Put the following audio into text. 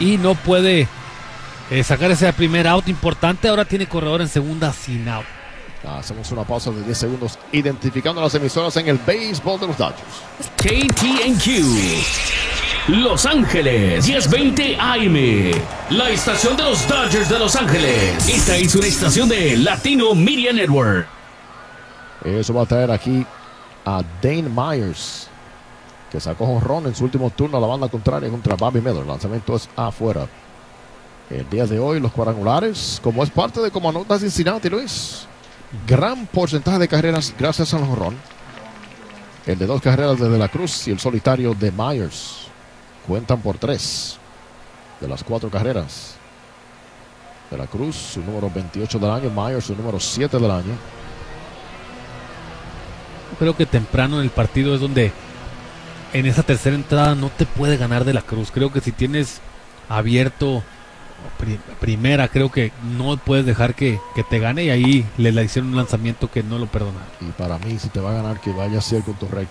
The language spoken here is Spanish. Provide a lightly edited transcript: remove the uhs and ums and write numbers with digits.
y no puede sacar ese primer out importante. Ahora tiene corredor en segunda sin out. Hacemos una pausa de 10 segundos identificando las emisoras en el béisbol de los Dodgers. KTNQ Los Ángeles 1020 AM, la estación de los Dodgers de Los Ángeles. Esta es una estación de Latino Media Network. Eso va a traer aquí a Dane Myers, que sacó jonrón en su último turno a la banda contraria contra Bobby Miller. El lanzamiento es afuera. El día de hoy los cuadrangulares, como es parte de como anota Cincinnati, Luis. Gran porcentaje de carreras gracias al jonrón. El de 2 carreras de la Cruz y el solitario de Myers cuentan por 3 de las 4 carreras. De la Cruz, su número 28 del año. Myers, su número 7 del año. Creo que temprano en el partido es donde en esa tercera entrada no te puede ganar de la Cruz. Creo que si tienes abierto primera, creo que no puedes dejar que te gane, y ahí le hicieron un lanzamiento que no lo perdonaron. Y para mí, si te va a ganar, que vaya a ser con tu recta.